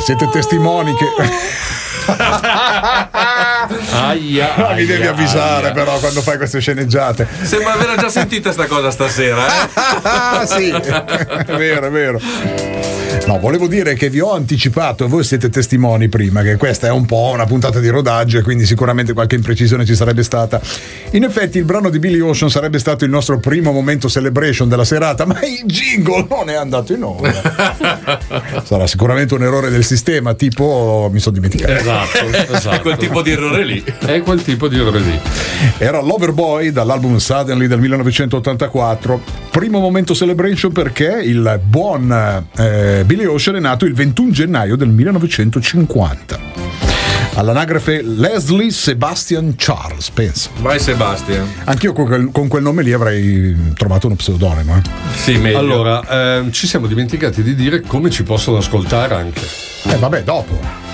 Siete testimoni che mi devi avvisare però quando fai queste sceneggiate. Sembra aver già sentita sta cosa stasera, Sì, è vero. No, volevo dire che vi ho anticipato, e voi siete testimoni prima, che questa è un po' una puntata di rodaggio e quindi sicuramente qualche imprecisione ci sarebbe stata. In effetti il brano di Billy Ocean sarebbe stato il nostro primo momento celebration della serata, ma il jingle non è andato in onda. Sarà sicuramente un errore del sistema, tipo mi sono dimenticato. Esatto. È quel tipo di errore lì. Era Loverboy dall'album Suddenly del 1984. Primo momento celebration perché il buon Billy Ocean è nato il 21 gennaio del 1950. All'anagrafe Leslie Sebastian Charles, pensa. Vai Sebastian. Anch'io con quel nome lì avrei trovato uno pseudonimo. Sì, meglio. Allora, ci siamo dimenticati di dire come ci possono ascoltare anche. Vabbè, dopo.